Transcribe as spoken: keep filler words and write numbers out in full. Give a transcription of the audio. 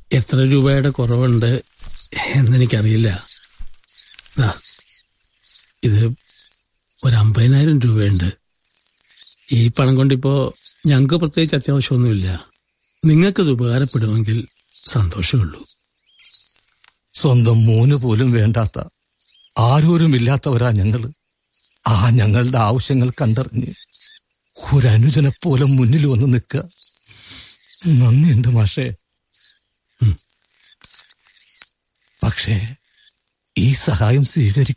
എത്ര രൂപയുടെ കുറവുണ്ട് എന്നെനിക്കറിയില്ല. ഇത് ഒരു അമ്പതിനായിരം രൂപയുണ്ട്. ഈ പണം കൊണ്ടിപ്പോ ഞങ്ങൾക്ക് പ്രത്യേകിച്ച് അത്യാവശ്യമൊന്നുമില്ല. നിങ്ങൾക്കത് ഉപകാരപ്പെടുമെങ്കിൽ സന്തോഷമുള്ളൂ. സ്വന്തം മോന് പോലും വേണ്ടാത്ത ആരോരുമില്ലാത്തവരാ ഞങ്ങള്. ആ ഞങ്ങളുടെ ആവശ്യങ്ങൾ കണ്ടറിഞ്ഞ് ഒരനുജനെ പോലെ മുന്നിൽ വന്ന് നിൽക്കുക. നന്ദിയുണ്ട് മാഷേ. പക്ഷേ ഈ സഹായം സ്വീകരിക്കും